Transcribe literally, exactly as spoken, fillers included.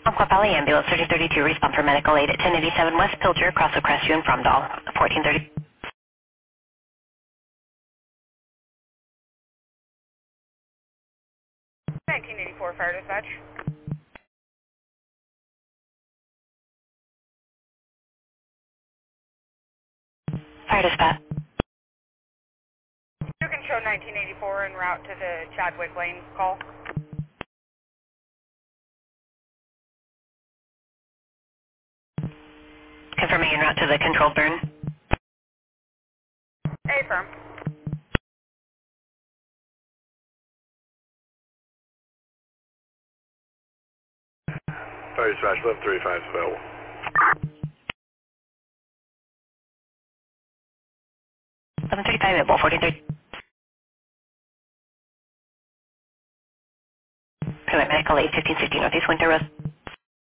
Umpqua Valley Ambulance, thirteen thirty-two, respond for medical aid at ten eighty-seven West Pilger, across the Crestview and Fromdahl, fourteen thirty. nineteen eighty-four Fire Dispatch. Fire Dispatch. You can show nineteen eighty-four en route to the Chadwick Lane call. Confirming en route to the controlled burn. A firm. Fire Dispatch, eleven thirty-five is available. eleven thirty-five available, fourteen thirty. Private medical aid, fifteen sixty Northeast Winter Road.